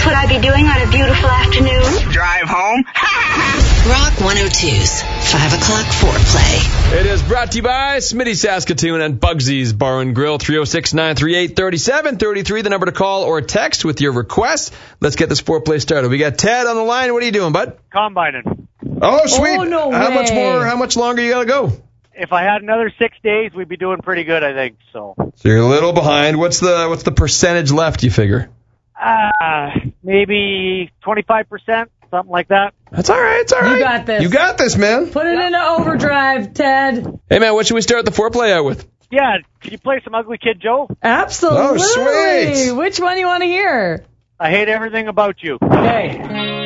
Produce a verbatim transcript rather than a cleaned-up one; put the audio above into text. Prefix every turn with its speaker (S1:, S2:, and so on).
S1: what I'd be doing on a beautiful afternoon.
S2: Drive home.
S3: Rock one oh two's five o'clock foreplay.
S4: It is brought to you by Smitty Saskatoon and Bugsy's Bar and Grill. Three oh six, nine three eight, three seven three three, the number to call or text with your request. Let's get this foreplay started. We got Ted on the line. What are you doing, bud?
S5: Combining.
S4: Oh, sweet.
S6: Oh, no
S4: How
S6: way.
S4: much more, how much longer you got to go?
S5: If I had another six days, we'd be doing pretty good, I think. So,
S4: So you're a little behind. What's the what's the percentage left, you figure?
S5: uh, maybe twenty-five percent, something like that.
S4: That's all right. It's all right.
S6: You got this.
S4: You got this, man.
S6: Put it into overdrive, Ted.
S4: Hey, man, what should we start the foreplay out with?
S5: Yeah, can you play some Ugly Kid Joe?
S6: Absolutely.
S4: Oh, sweet.
S6: Which one do you want to hear?
S5: I hate everything about you.
S6: Okay.